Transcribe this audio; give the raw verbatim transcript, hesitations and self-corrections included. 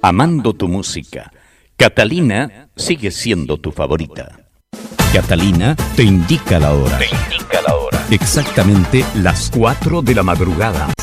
amando tu música, Catalina sigue siendo tu favorita. Catalina te indica la hora. Te indica la hora. Exactamente las cuatro de la madrugada.